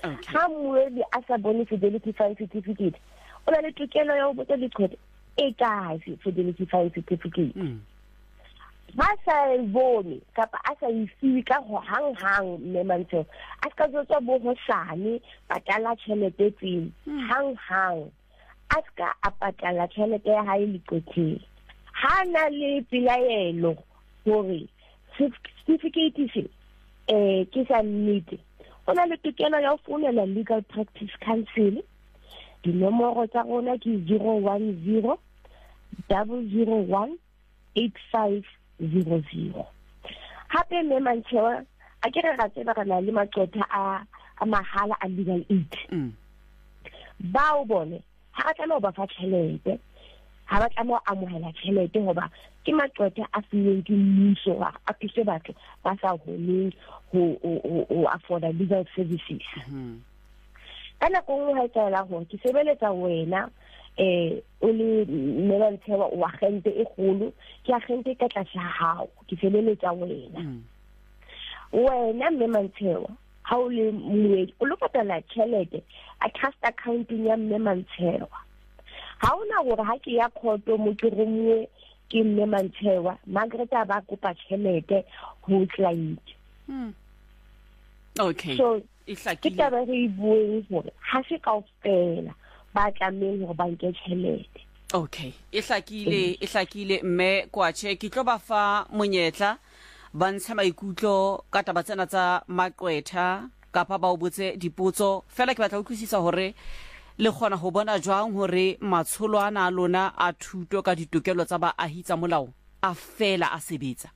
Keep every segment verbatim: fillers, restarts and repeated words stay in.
ha moedi a sa bone fidelity fine certificate o na le tokelo ya ho botsa leqhoko e kae fidelity fine certificate ba sa bone kapa a sa isi ka ho hang hang mme Mantsheba a ska tsotsa bo ho sane patala tšhelete tseng hang hang a ska a patala tšhelete ya hae leqhokeng ha na le pilaelo hore certificate se eh ke sa nnete ona le tokelo ya ho founela legal practice council dinomoro tsa rona ke zero one zero zero zero one eight five zero zero hape mme Mantsheba a ke re ga tseba kana le maqotha a a mahala a legal aid ba o bone ha ka tla ba fa tšhelete ha ba tla mo amohela tšhelete hoba ke maqotha a fileng ke mmuso a thuse batho ba sa honeng ho ho afford legal services kana go ho etsahala ho ke sebeletsa wena eh o le mme Mantsheba wa gente e golo ke agente ka tlase hao ke sebeletsa wena wena mme Mantsheba ha o le moedi o lo patala tšhelete a trust accounting ya mme Mantsheba ha ona gore ha ke ya khoto mo ke romwe ke mme Mantsheba Margaret a ba kopa tšhelete ho client okay so ihlakile ke taba re bueng gore ha se kaofela ba tlameng go banke tšhelete okay ihlakile ihlakile mme kwache ke tlo ba fa monyetla ba ntsha maikutlo ka taba tsena tsa maqwetha kapa ba o botse dipotso fela ke batla go utlwisisa hore le gona go bona jwang hore matsholo ana a lona a thuto ka ditokelo tsa baahi tsa molao a fela a sebetsa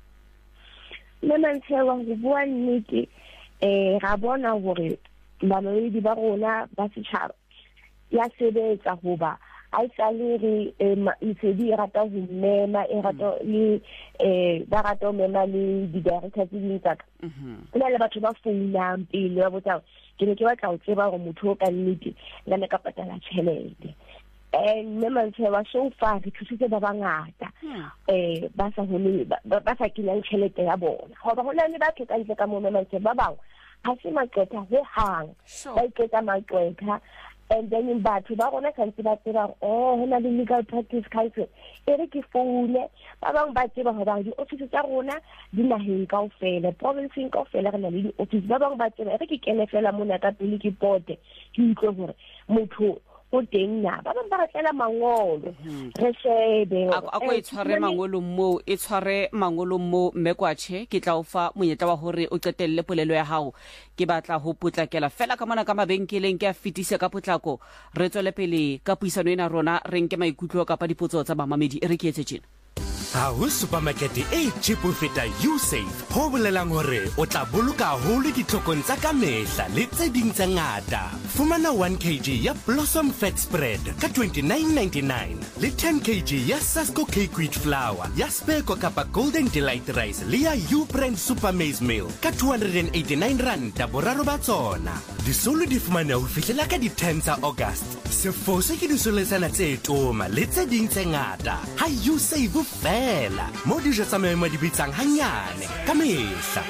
mme Mantsheba go bua nnete eh ga bona hore balaodi ba rona ba setšhaba ya sebetsa hoba a isale re isedi rata ho mema e rata le eh ba rata ho mema le di directors di tsaka le le batho ba founang pele ba botsa ke ne ke batla ho tseba gore motho o ka nnete la ne ka patala tšhelete eh mme Mantsheba so far re thusitse ba bangata eh ba sa hole ba sa kinang tšhelete ya bona hoba ho na le batho ka ntle ka mo mme Mantsheba ba bang ha se maqotha ho hang ba iketsa maqotha and then in batho ba rona santse ba tseba oh hona le legal practice council e re ke foune ba bang ba tseba hoba di office tsa rona di naheng kaofela province kaofela re na le di office ba bang ba tseba e re ke kene fela mona ka pele ke pote ke utlwe hore motho o teng na ba bang ba ratela mangolo re shebe a go itshware mangolo mo e tshware mangolo mo mme kwache ke tla o fa monyetla wa hore o qetelle polelo ya hao ke batla ho potlakela fela ka mona ka mabenkeleng ke a fitise ka potlako re tswele pele ka puisano ena rona re nke maikutlo ka pa dipotso tsa bamamedi e re ke etse tjena ha ho supermarket e cheap ho feta YouSave ho bolelang hore o tla boloka hole ditlhokong tsa ka mehla le tse ding tsa ngata fumana one kilogram ya Blossom Fat Spread ka twenty-nine ninety-nine le ten kilograms ya Sasco Cake Wheat Flour ya Speco kapa Golden Delight Rice le ya Ubrand Super Maize Meal ka two hundred eighty-nine rand boraro ba tsona di solo di fumana ho fihlela ka di ten tsa August se fose ke di soletsana tse toma le tse ding tse ngata ha YouSave fela mo dijo tsa maemo di bitsang hanyane ka mehla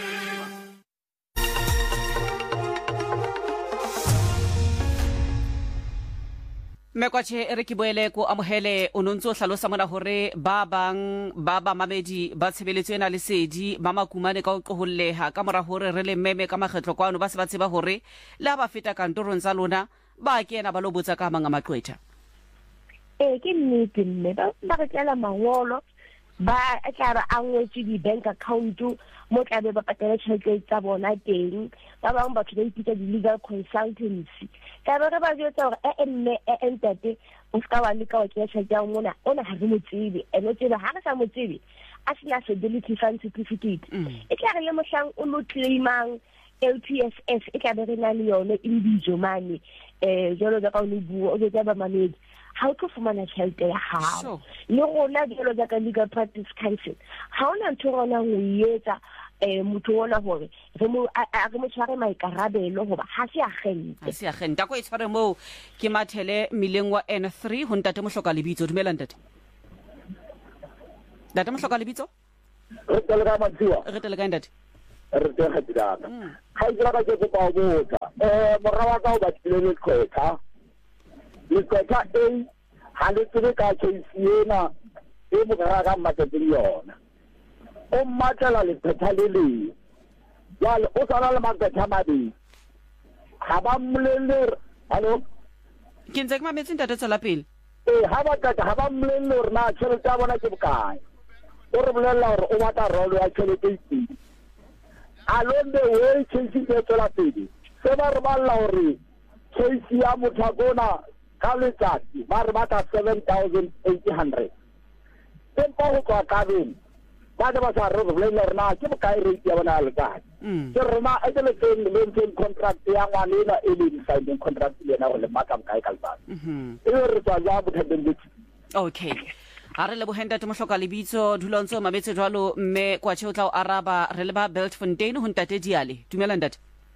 Mekwache e re ke boele ko amohele o nontse o hlalosa mona hore ba bang ba ba mamedi ba tshebeletso ena le sedi ba makumane ka o qoholleha ka mora hore re le meme ka makgetlo kwano ba se ba tseba hore la ba feta kantorong tsa lona ba kena ba lo botsa ka manga maqwetha eh ke nnete mme ba ba re tla mangolo ba tla ba angwetse di bank account mo tla be ba patela tšhelete tsa bona teng ba bang batho ba ipitsa di legal consultancy ka ba re ba jwetsa gore e mme e entate o ska wa le ka wa ke tšhelete ya mona ona ha re mo tsebe e no tsebe ha re sa mo tsebe a sena fidelity fund certificate e tla re le mohlang o lo claimang L T S S e tla be re na le yone individual money eh jalo ka o le bua o jwetsa ba mamedi ha o tlo fumana tšhelete ya hao le rona jalo ka legal practice council ha ona ntho rona go yetsa eh motho wona hore re mo a re mo tshware maikarabelo hoba ha se agente ha se agente go e tshware mo ke mathele mileng wa N three ho ntate mo hloka lebitso dumela ntate ntate mo hloka lebitso re tele ka matsiwa re tele ka ntate re tele ga data ha ira ka go pa botsa eh morawa ka o batlile le kwetha le kwetha e ha le tsebe ka tshena e mo ga ga mmatetseng yona o mmatela le kwetha le le ya le o sala le makwetha mabedi ha ba mmolele hallo ke ntse ke mametse ntate tsela pele eh ha ba ka ha ba mmolele hore na tšhelete ya bona ke bokae o re bolella hore o batla rolo ya tšhelete e along the way chasing the tsela pele se ba re balla hore chase ya mothakona ka letsatsi ba re batla seven thousand eight hundred tempo go kwa kabeng ba ke ba sa re bolella hore na ke bokae rate ya bona le kae ke rona a ke le teng le teng contract ya ngwanela e le signing contract le na go le maka bokae ka letsatsi e re tswa ja bothabeng. Okay, a re leboheng tate mohloka lebitso dula ntse o mametse jwalo mme kwa tšhe o tla o araba re le ba Beltfontein ho ntate Diale. Dumela ntate.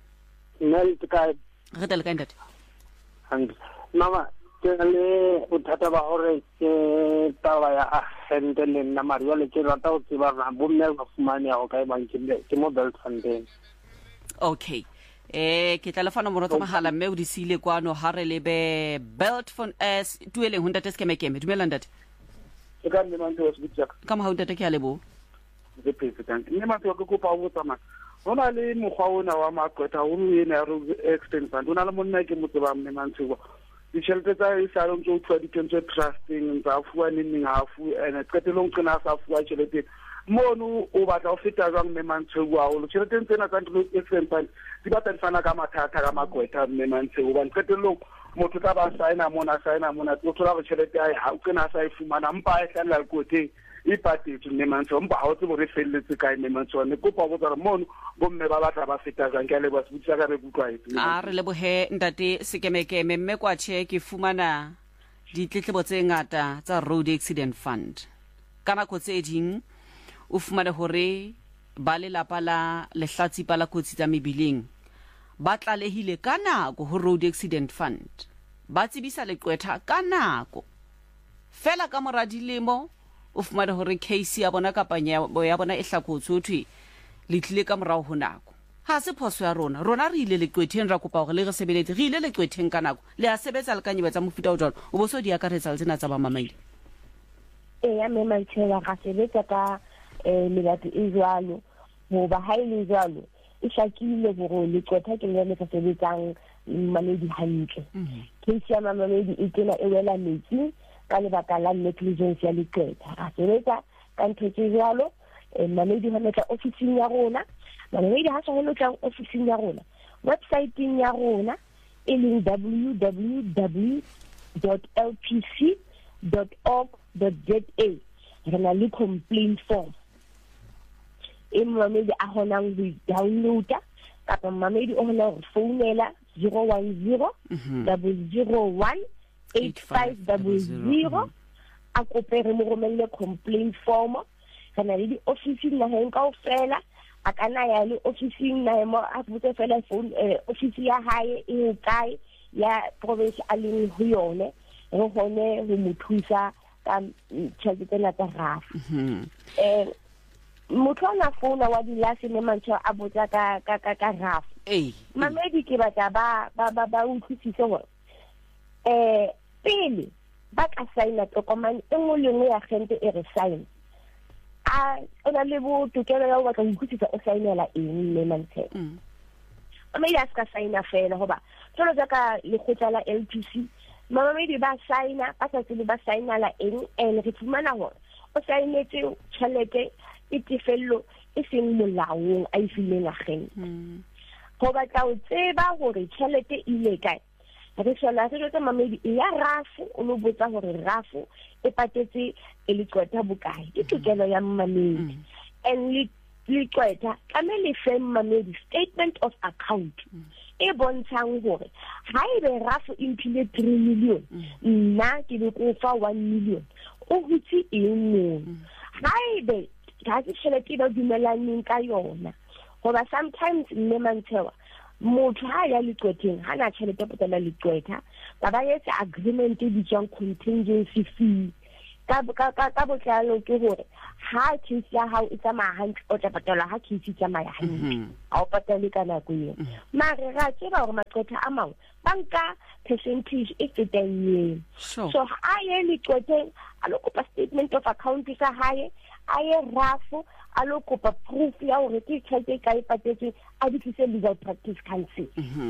Nna le kae re tla le kae ntate? Hantle mama ke le o thata ba hore ke taba ya agente le nna Mario le ke rata go tseba ra bo mme ba fumane ya go kae bankeng ke mo Beltfontein. Okay, eh ke tla le fana mo rotsa mahala mme o di sile kwano ha re le be Beltfon s tueleng ho ntate Skemekeme. Dumela ntate. ke ka nne mantse o se bitsaka ka mo ha ntate ke a lebo ke president nne mantse o ke kopa go tsama hona le mogwa ona wa makwetha o mo ene ya extend fund ona le monna ke mo tseba mme mantse go ditšhelete tsa isalong tso tswa ditentse trusting tsa fuwa neng ha fu ene qetelong tsena sa fuwa tšhelete mono o batla o feta jang mme mantse go a o tšhelete tsena ka ntlo extend fund di batla fana ka mathata ka makwetha mme mantse go ba qetelong motho ka ba saena mona saena mona o thola go tšhelete ai ha o tsena sa e fumana mpa e hlalla le kote e patetse mme mantse mpa ha o tsebo re felletse kae mme mantse ne kopa go tsara mono bomme ba batla ba feta jang ke le ba se butsa ka re butlwa etse a re lebohe ntate Sekemekeme mme kwa tšhe ke fumana ditletlebo tse ngata tsa road accident fund ka nako tse ding o fumane hore ba lelapa la lehlatsipa la kotsi tsa mebileng ba tlalehile ka nako ho road accident fund ba tsebisa leqwetha ka nako fela ka mora dilemo o fumane hore case ya bona kapa ya bona e hlakotswe thwe le tlile ka morao ho nako ha se phoso ya rona rona re ile leqwetheng ra kopa hore le re sebeletse re ile leqwetheng ka nako le a sebetsa le ka nyebe tsa mofuta o jalo o bo so di akaretsa le tsena tsa ba mamaile e ya mema itshela ga sebetsa ka eh melato e jwalo mo ba ha ile jwalo e shakile gore leqwetha ke le le sa sebetsang mamedi hantle case ya mamedi e tsena e wela metsi ka lebaka la negligence ya leqwetha a sebetsa ka ntho tse jwalo mamedi ha metla office ya rona mamedi ha sa tla office ya rona website ya rona e leng w w w dot l p c dot org dot z a re na le complaint form e mamedi a honang go downloada kapa mamedi o hona go founela zero one zero double zero one eight five double zero a kopere mo romelle complaint form kana le di office na heng kaofela a kana ya le office na mo a botse fela phone office ya hae e kae ya province a leng ho yone re hone ho mothusa ka tšhelete na tsa rafa eh motho na founa wa di lase ne mantho a botsa ka ka ka rafa eh mamedi ke batla ba ba ba utlwisise hore eh pele ba ka signa tokomane e nngwe le nngwe ya gente e re sign a ona le bo tokelo ya wa ka utlwisisa o signela eng le manthe mamedi a ska signa fela hoba tsolo ka le khotla la L P C mamedi ba signa ba sa tsile ba signala eng ene re fumana hore o signetse tšhelete e tefello e seng molaong a ifileng a gen hoba tla o tseba hore tšhelete ile kae re sola se tsa mamedi ya rafu o lo botsa hore rafu e patetse e le qwetha bokae ke tokelo ya mamedi and le le qwetha ka me le fe mamedi statement of account e bontshang hore ha ebe rafu imphile three million nna ke le go fa one million o hutsi eng ha ebe ga se tšhelete ba dumelaneng ka yona hoba sometimes mme mantshewa motho ha ya leqwetheng ha na tšhelete potela leqwetha ba ba yetsa agreement e bitswang contingency fee ka ka ka botlalo ke hore ha case ya hao e tsamaya hantle o tla patala ha case e tsamaya hantle ha o patale ka nako eo mare ra tseba hore maqwetha a mangwe banka percentage e fetang so ha ye leqwetheng a lo kopa statement of account sa hae a ye rafu a lo kopa proof ya hore ke tshwete ka ipatetse a ditse legal practice council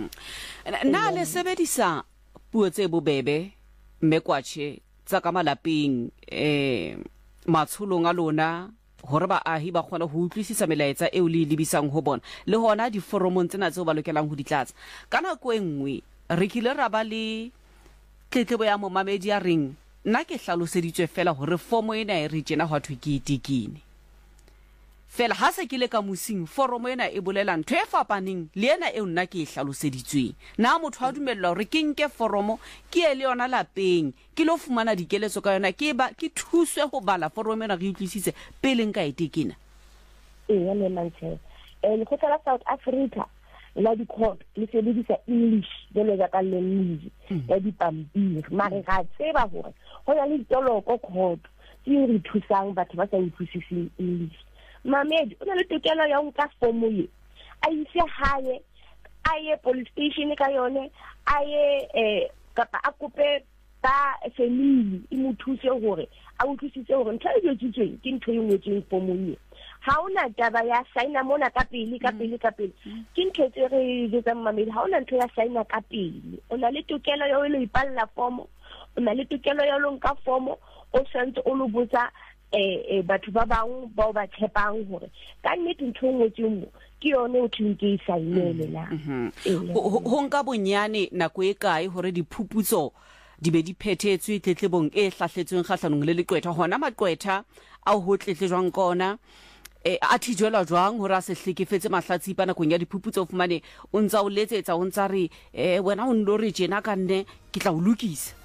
na le sebedisa puo tse bobebe mme kwatshe tsa ka malapeng eh matsholong a lona hore baahi ba kgona ho utlwisisa melaetsa eo le lebisang ho bona le hona diforomong tsena tseo ba lokelang ho ditlatsa kana ko engwe re kile ra ba le tletlebo ya momamedi ya ring nna ke hlaloseditswe fela hore fomo ena e re tjena ho thwe ke itikine fela ha se ke le ka mosing foromo ena e bolela ntho e fapaneng le ena e nna ke e hlaloseditsweng na motho a dumella hore ke nke foromo ke e le yona lapeng ke lo fumana dikeletso ka yona ke ba ke thuswe ho bala foromo ena re utlwisise pele nka itikina e ya le mantse e le khotla South Africa la di court le sebedisa English jalo ka language ya di pampiri mare ga tseba hore ho ya le toloko court ke re thusang batho ba sa utlwisise English mamedi o na le tokelo ya nka fomo ye a ise hae a ye police station ka yone a ye eh kapa a kope ba family e mo thuse hore a utlwisise hore ntho e ditsweng ke ntho e ngwetseng fomo ye ha ona taba ya signa mona ka pele ka pele ka pele ke ntho tse re ditsa mamedi ha ona ntho ya signa ka pele o na le tokelo ya ho le ipalla fomo o na le tokelo ya ho nka fomo o sentse o lo botsa eh batho ba bang ba ba tshepang hore ka nnete ntho ngotseng mo ke yone o thunke isa inele la ho nka bonyane nako e kae hore diphuputso di be di phethetswe tletlebong e hlahletsweng kgahlanong le leqwetha hona maqwetha a ho tletle jwang kona e a thijwela jwang hore a se hlekefetse mahlatsi pa nakong ya diphuputso o fumane o ntsa o letsetsa o ntsa re eh wena o nno re tjena ka nne ke tla o lokisa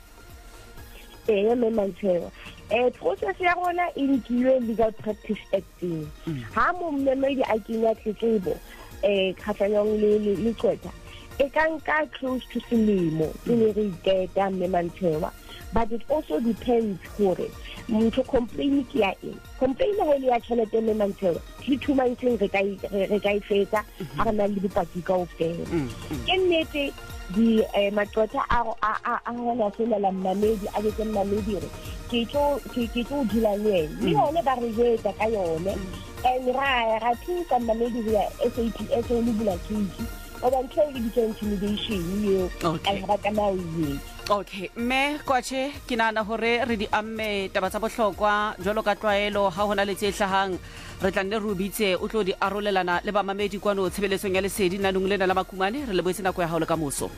eh me mantshego eh process ya rona e nkilwe legal practice act ha mo mmemedi a kenya tletlebo eh khatlhanong le le qwetha e ka nka close to selemo le re iketa mme mantshego but it also depends hore motho complain ke ya eng complain ha ile ya tšhelete mme mantshego le two months re ka re ka ifetsa ha re na le dipaki ka ofela ke nnete di maqwetha a a a hona sela la mmamedi a ke mmamedi re ke tlo ke ke tlo dila le le yone ba re jetsa ka yone and ra ra thusa mmamedi ya S A P S le bula tshiki o ba ntse le di intimidation yo a ba ka na uye okay me kwatshe ke nana hore re di amme taba tsa bohlokwa jwalo ka tlwaelo ha hona le tse hlahang re tla nne rubitse o tlo di arolelana le ba mamedi kwano tshebeletsong ya lesedi nanong lena la makumane re le boetse nako ya haole ka moso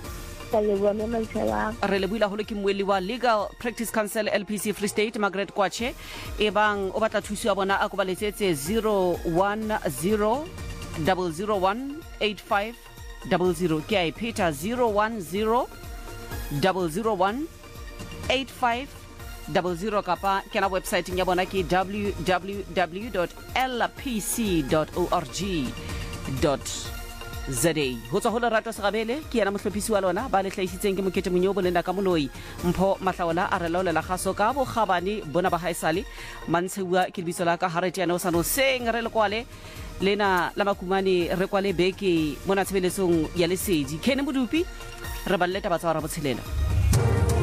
re le buila hole ke mmueli wa Legal Practice Council L P C Free State Margaret Kwatshe e bang o batla thuso ya bona a go ba letsetse zero one zero zero zero one eight five zero zero ke a ipeta zero one zero zero zero one eight five zero zero kapa kena website ya bona ke w w w dot l p c dot org dot z a ho tswa ho lerato segabele ke yana mohlophisi wa lona ba le hlaisitseng ke mokete monyobo le nda ka moloi mpho mahlaola a re laolela gaso ka bo gabane bona ba haisale mantshewa ke bitso la ka harete yana o sano seng re le kwale lena la makumane re kwale beke mona tshebeletsong ya lesedi kene modupi re balleta ba tswa ra botshelela